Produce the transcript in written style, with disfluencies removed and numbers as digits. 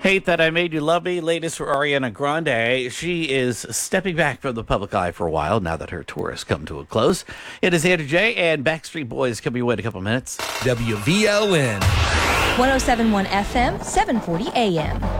Hate That I Made You Love Me, latest for Ariana Grande. She is stepping back from the public eye for a while now that her tour has come to a close. It is Andrew J. and Backstreet Boys coming away in a couple minutes. WVLN 1071 FM, 740 AM.